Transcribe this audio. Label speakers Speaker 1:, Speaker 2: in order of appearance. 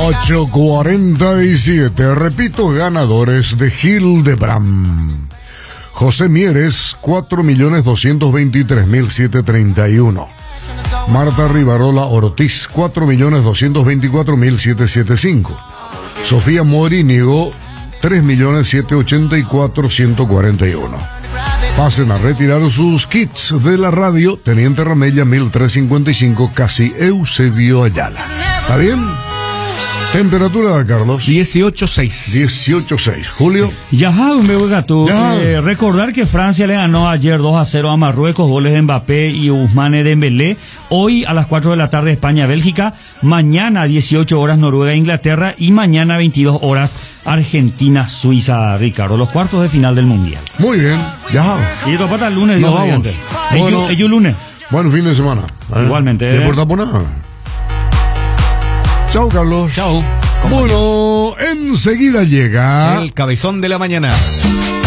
Speaker 1: 8:47. Repito, ganadores de Hildebrand. José Mieres, 4.223.731. Marta Rivarola Ortiz, 4.224.775. Sofía Morínigo, 3.784.141. Pasen a retirar sus kits de la radio. Teniente Ramella, 1.355, casi Eusebio Ayala. ¿Está bien? Temperatura, Carlos.
Speaker 2: 18.6.
Speaker 1: 18.6. Julio.
Speaker 3: Recordar que Francia le ganó ayer 2-0 a Marruecos, goles de Mbappé y Ousmane Dembélé. Hoy a las 4 de la tarde España-Bélgica. Mañana a 18 horas Noruega-Inglaterra. Y mañana a 22 horas Argentina-Suiza, Ricardo. Los cuartos de final del Mundial.
Speaker 1: Muy bien. Ya.
Speaker 3: Y esto pasa el lunes, Dios mediante.
Speaker 1: Bueno,
Speaker 3: ellos lunes.
Speaker 1: Buen fin de semana.
Speaker 3: Igualmente.
Speaker 1: ¿Te importa por nada? Chao, Carlos.
Speaker 2: Chao.
Speaker 1: Bueno, enseguida llega
Speaker 2: el cabezón de la mañana.